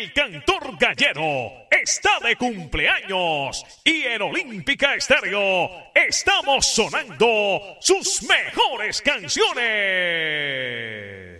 El cantor gallero está de cumpleaños y en Olímpica Estéreo estamos sonando sus mejores canciones.